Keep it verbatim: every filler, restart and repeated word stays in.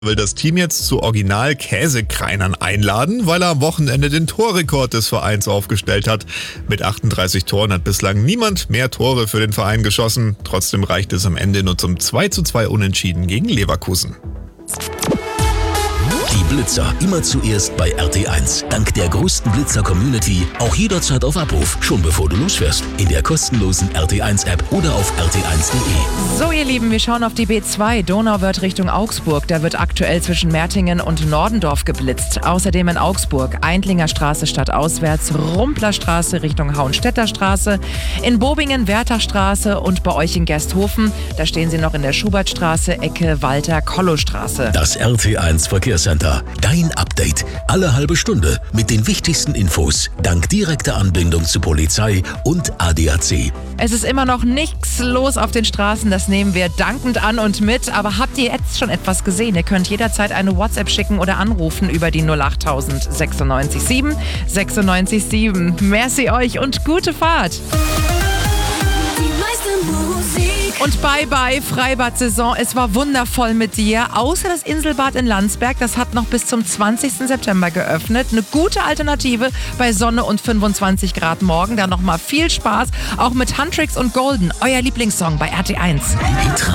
Will das Team jetzt zu Original-Käsekreinern einladen, weil er am Wochenende den Torrekord des Vereins aufgestellt hat. Mit achtunddreißig Toren hat bislang niemand mehr Tore für den Verein geschossen. Trotzdem reicht es am Ende nur zum zwei zu zwei Unentschieden gegen Leverkusen. Die Blitzer immer zuerst bei R T eins. Dank der größten Blitzer-Community auch jederzeit auf Abruf, schon bevor du losfährst. In der kostenlosen R T eins App oder auf r t eins punkt de. So ihr Lieben, wir schauen auf die B zwei. Donauwörth Richtung Augsburg. Da wird aktuell zwischen Mertingen und Nordendorf geblitzt. Außerdem in Augsburg Eindlinger Straße stadtauswärts, Rumpler Straße Richtung Hauenstädter Straße, in Bobingen Wertachstraße und bei euch in Gersthofen. Da stehen sie noch in der Schubertstraße, Ecke Walter-Kollow-Straße. Das R T eins Verkehrscenter. Dein Update. Alle halbe Stunde mit den wichtigsten Infos. Dank direkter Anbindung zu Polizei und A D A C. Es ist immer noch nichts los auf den Straßen. Das nehmen wir dankend an und mit. Aber habt ihr jetzt schon etwas gesehen? Ihr könnt jederzeit eine WhatsApp schicken oder anrufen über die null acht tausend sechsundneunzig sieben sechsundneunzig sieben. Merci euch und gute Fahrt. Und bye bye Freibad-Saison. Es war wundervoll mit dir. Außer das Inselbad in Landsberg. Das hat noch bis zum zwanzigsten September geöffnet. Eine gute Alternative bei Sonne und fünfundzwanzig Grad morgen. Da nochmal viel Spaß. Auch mit Huntrix und Golden. Euer Lieblingssong bei R T eins.